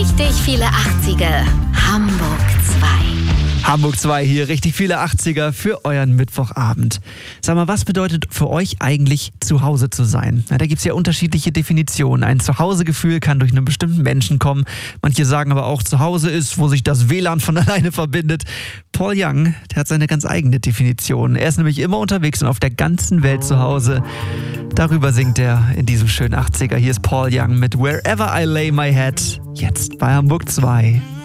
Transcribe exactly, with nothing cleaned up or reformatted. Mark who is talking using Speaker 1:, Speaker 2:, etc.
Speaker 1: Richtig viele achtziger. Hamburg zwei.
Speaker 2: Hamburg zwei hier, richtig viele achtziger für euren Mittwochabend. Sag mal, was bedeutet für euch eigentlich zu Hause zu sein? Ja, da gibt es ja unterschiedliche Definitionen. Ein Zuhausegefühl kann durch einen bestimmten Menschen kommen. Manche sagen aber auch, zu Hause ist, wo sich das W L A N von alleine verbindet. Paul Young, der hat seine ganz eigene Definition. Er ist nämlich immer unterwegs und auf der ganzen Welt zu Hause. Darüber singt er in diesem schönen achtziger. Hier ist Paul Young mit Wherever I Lay My Head. Jetzt bei Hamburg zwei.